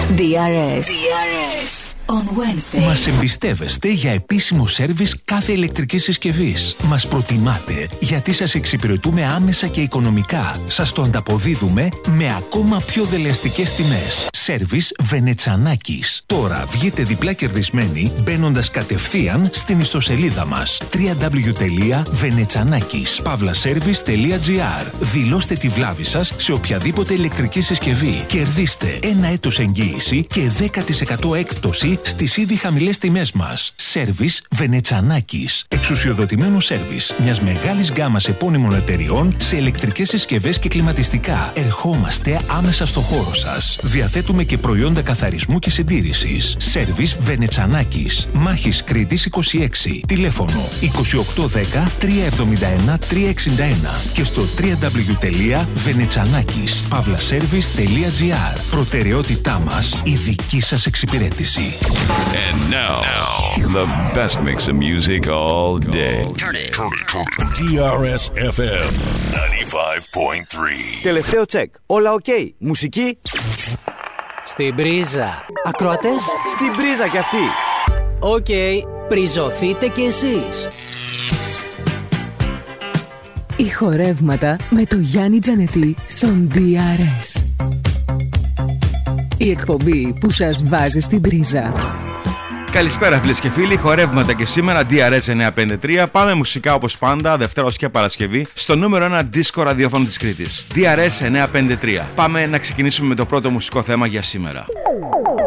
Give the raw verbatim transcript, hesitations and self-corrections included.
ντι αρ ες. ντι αρ ες. On Wednesday. Μας εμπιστεύεστε για επίσημο σέρβις κάθε ηλεκτρικής συσκευής. Μας προτιμάτε γιατί σας εξυπηρετούμε άμεσα και οικονομικά. Σας το ανταποδίδουμε με ακόμα πιο δελεαστικές τιμές. Σέρβις Βενετσανάκης. Τώρα βγείτε διπλά κερδισμένοι μπαίνοντας κατευθείαν στην ιστοσελίδα μας double-u double-u double-u τελεία βενετσανάκης παύλα σέρβις τελεία τζι άρ. Δηλώστε τη βλάβη σας σε οποιαδήποτε ηλεκτρική συσκευή. Κερδίστε ένα έτος εγγύηση και δέκα τοις εκατό έκπτωση στις ήδη χαμηλές τιμές μας. Σέρβις Βενετσανάκης. Εξουσιοδοτημένο σέρβις μιας μεγάλης γκάμας επώνυμων εταιριών σε ηλεκτρικές συσκευές και κλιματιστικά. Ερχόμαστε άμεσα στο χώρο σας. Διαθέτουμε και προϊόντα καθαρισμού και συντήρησης. Σέρβις Βενετσανάκης. Μάχης Κρήτης είκοσι έξι. Τηλέφωνο είκοσι οκτώ δέκα τριακόσια εβδομήντα ένα τριακόσια εξήντα ένα και στο double-u double-u double-u τελεία βενετσανάκης παύλα σέρβις τελεία τζι άρ. Προτεραιότητά μας η δική σας εξυπηρέτηση. And now, now, the best mix of music all day. Turn it. Turn it. Turn it. ντι αρ ες εφ εμ ninety-five point three. Τελευταίο τσεκ. Όλα οκ. Okay. Μουσική. Στην πρίζα. Ακροατές. Στην πρίζα κι αυτή. Οκ. Okay. Πριζωθείτε κι εσείς. Ηχορεύματα με το Γιάννη Τζανετή στον ντι αρ ες. Η εκπομπή που σας βάζει στην πρίζα. Καλησπέρα φίλες και φίλοι, χορεύματα και σήμερα ντι αρ ες εννιακόσια πενήντα τρία. Πάμε μουσικά όπως πάντα, Δευτέρα ως και Παρασκευή, στο νούμερο ένα δίσκο ραδιόφωνο της Κρήτης. ντι αρ ες εννιακόσια πενήντα τρία. Πάμε να ξεκινήσουμε με το πρώτο μουσικό θέμα για σήμερα.